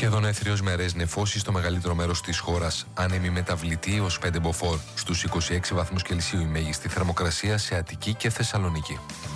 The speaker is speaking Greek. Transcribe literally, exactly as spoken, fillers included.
Σχεδόν έθριος μερές νεφώσεις στο μεγαλύτερο μέρος της χώρας. Άνεμη μεταβλητή ως πέντε μποφόρ. Στους είκοσι έξι βαθμούς Κελσίου η μέγιστη θερμοκρασία σε Αττική και Θεσσαλονίκη.